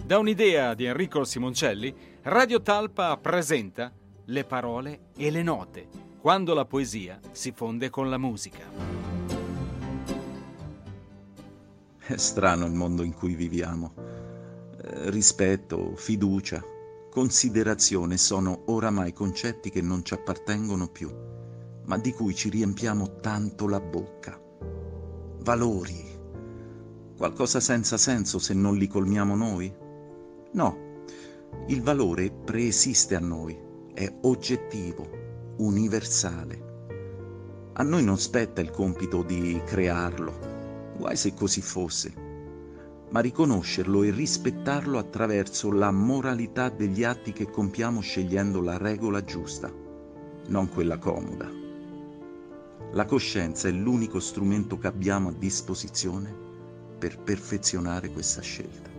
Da un'idea di Enrico Simoncelli, Radio Talpa presenta Le parole e le note, quando la poesia si fonde con la musica. È strano il mondo in cui viviamo. Rispetto, fiducia, considerazione sono oramai concetti che non ci appartengono più, ma di cui ci riempiamo tanto la bocca. Valori, qualcosa senza senso se non li colmiamo noi? No, il valore preesiste a noi, è oggettivo, universale. A noi non spetta il compito di crearlo, guai se così fosse, ma riconoscerlo e rispettarlo attraverso la moralità degli atti che compiamo scegliendo la regola giusta, non quella comoda. La coscienza è l'unico strumento che abbiamo a disposizione per perfezionare questa scelta.